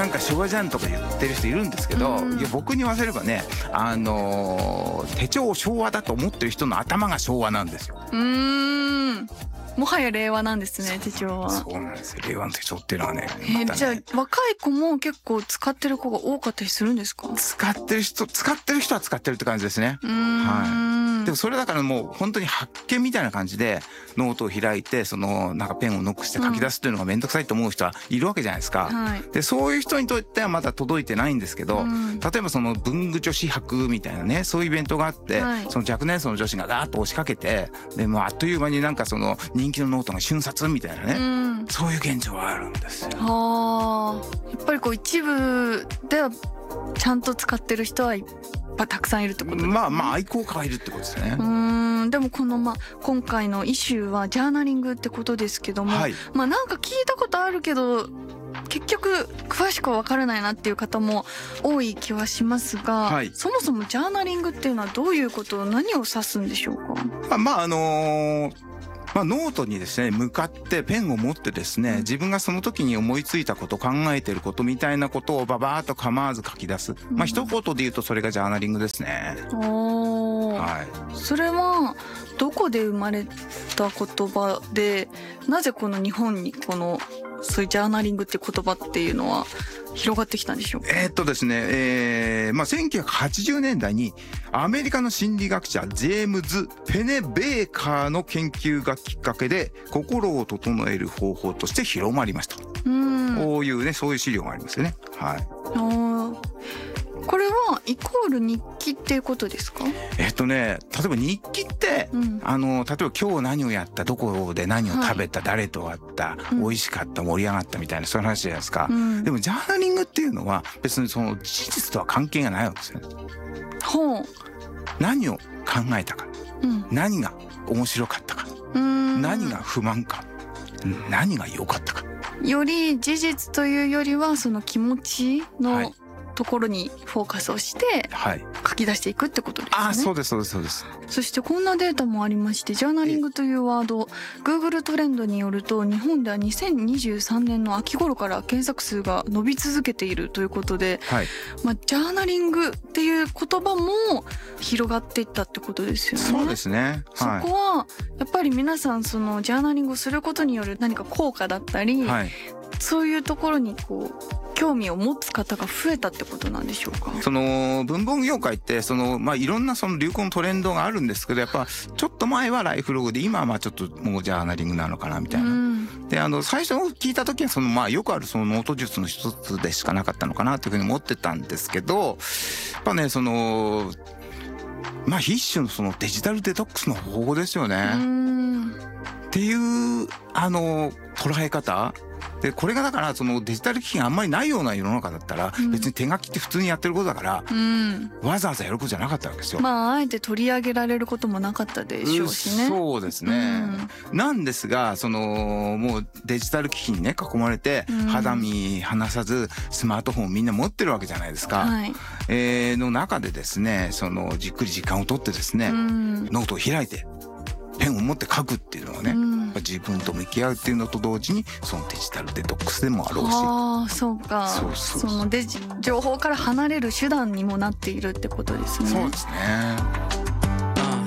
なんか昭和じゃんとか言ってる人いるんですけど、いや僕に言わせればね、手帳を昭和だと思ってる人の頭が昭和なんですよ。 もはや令和なんですね、手帳は。 そうなんですよ。令和の手帳っていうのはね。 じゃあ若い子も結構使ってる子が多かったりするんですか？ 使ってる人は使ってるって感じですね。はい。でもそれだからもう本当に発見みたいな感じでノートを開いてなんかペンをノックして書き出すっていうのがめんどくさいと思う人はいるわけじゃないですか。でそういう人にとってはまだ届いてないんですけど、例えば文具女子博みたいなね、そういうイベントがあって、その若年層の女子がガーッと押しかけて、でもうあっという間になんか人気のノートが瞬殺みたいなね、そういう現状はあるんですよ。 やっぱり一部ではちゃんと使ってる人はいっぱいたくさんいるってことですね。 まあ愛好家がいるってことですね。 でも今回のイシューはジャーナリングってことですけども、なんか聞いたことあるけど結局詳しくは分からないなっていう方も多い気はしますが、そもそもジャーナリングっていうのはどういうこと、何を指すんでしょうか？ ノートにですね向かってペンを持ってですね、自分がその時に思いついたこと、考えてることみたいなことをババーっと構わず書き出す。一言で言うとそれがジャーナリングですね。 それはどこで生まれた言葉で、なぜこの日本にそういうジャーナリングって言葉っていうのは広がってきたんでしょうか？ ですね、1980年代にアメリカの心理学者ジェームズ・ペネベーカーの研究がきっかけで心を整える方法として広まりました。こういうね、そういう資料がありますよね。 これはイコール日記っていうことですか？ 例えば日記って、例えば今日何をやった、どこで何を食べた、誰と会った、美味しかった、盛り上がったみたいな、そういう話じゃないですか。でもジャーナリングっていうのは別に事実とは関係がないわけですよね。何を考えたか、何が面白かったか、何が不満か、何が良かったか。 より事実というよりはその気持ちのところにフォーカスをして書き出していくってことですね。 そうですそうですそうです。 そしてこんなデータもありまして、ジャーナリングというワード、Google トレンドによると日本では2023年の秋頃から検索数が伸び続けているということで、ジャーナリングっていう言葉も広がっていったってことですよね。 そうですね。 そこはやっぱり皆さんジャーナリングをすることによる何か効果だったり、そういうところに興味を持つ方が増えたってことなんでしょうか？ 文房具業界っていろんな流行のトレンドがあるんですけど、やっぱちょっと前はライフログで、今はちょっともうジャーナリングなのかなみたいな。で最初聞いた時はよくあるノート術の一つでしかなかったのかなというふうに思ってたんですけど、やっぱね一種のデジタルデトックスの方法ですよね。っていう捉え方で、これがだからデジタル機器があんまりないような世の中だったら、別に手書きって普通にやってることだから、わざわざやることじゃなかったわけですよ。 あえて取り上げられることもなかったでしょうしね。 そうですね。なんですがもうデジタル機器にね囲まれて、肌身離さずスマートフォンをみんな持ってるわけじゃないですか。の中でですね、じっくり時間を取ってですね、ノートを開いてペンを持って書くっていうのはね、自分と向き合うっていうのと同時にデジタルデトックスでもあろうし。 そうか。情報から離れる手段にもなっているってことですね。 そうですね。